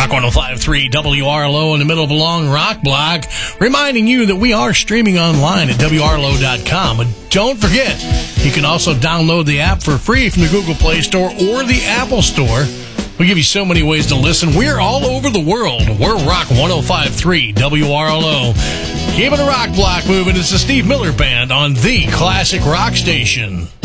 Rock 105.3 WRLO in the middle of a long rock block, reminding you that we are streaming online at WRLO.com. But don't forget, you can also download the app for free from the Google Play Store or the Apple Store. We give you so many ways to listen. We're all over the world. We're Rock 105.3 WRLO. Keeping the rock block moving. It's the Steve Miller Band on the Classic Rock Station.